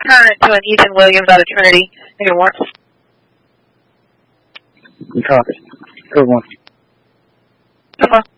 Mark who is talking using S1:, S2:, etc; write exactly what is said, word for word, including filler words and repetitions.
S1: current to an Ethan Williams out of Trinity. Negative one.
S2: Copy. Good one.
S1: Come on.